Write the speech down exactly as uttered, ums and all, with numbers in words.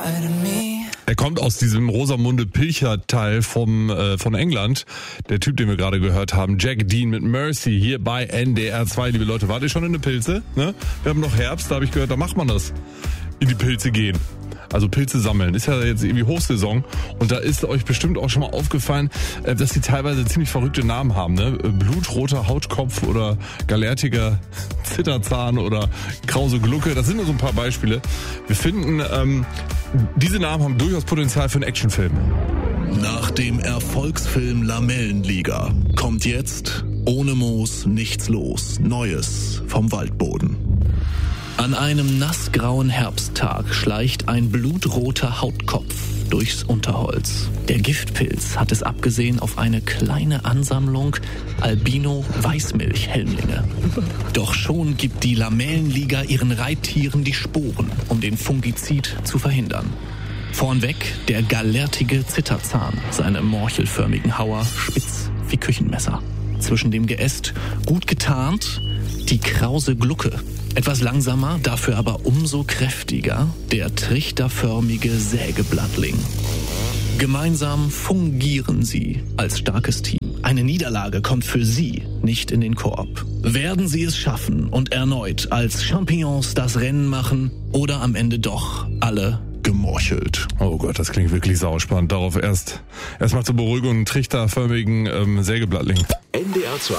Er kommt aus diesem Rosamunde Pilcher-Teil vom äh, von England. Der Typ, den wir gerade gehört haben, Jack Dean mit Mercy, hier bei N D R zwei. Liebe Leute, wart ihr schon in eine Pilze? Ne? Wir haben noch Herbst, da habe ich gehört, da macht man das. In die Pilze gehen. Also Pilze sammeln. Ist ja jetzt irgendwie Hochsaison. Und da ist euch bestimmt auch schon mal aufgefallen, dass die teilweise ziemlich verrückte Namen haben. Ne? Blutroter Hautkopf oder galertiger Zitterzahn oder krause Glucke. Das sind nur so ein paar Beispiele. Wir finden, ähm, diese Namen haben durchaus Potenzial für einen Actionfilm. Nach dem Erfolgsfilm Lamellenliga kommt jetzt Ohne Moos nichts los. Neues vom Waldboden. An einem nassgrauen Herbsttag schleicht ein blutroter Hautkopf durchs Unterholz. Der Giftpilz hat es abgesehen auf eine kleine Ansammlung Albino-Weißmilch-Helmlinge. Doch schon gibt die Lamellenliga ihren Reittieren die Sporen, um den Fungizid zu verhindern. Vornweg der galertige Zitterzahn, seine morchelförmigen Hauer spitz wie Küchenmesser. Zwischen dem Geäst, gut getarnt, die krause Glucke. Etwas langsamer, dafür aber umso kräftiger, der trichterförmige Sägeblattling. Gemeinsam fungieren sie als starkes Team. Eine Niederlage kommt für sie nicht in den Korb. Werden sie es schaffen und erneut als Champignons das Rennen machen oder am Ende doch alle gemorchelt? Oh Gott, das klingt wirklich sauspannend. Darauf erst erstmal zur Beruhigung einen trichterförmigen ähm, Sägeblattling. N D R zwei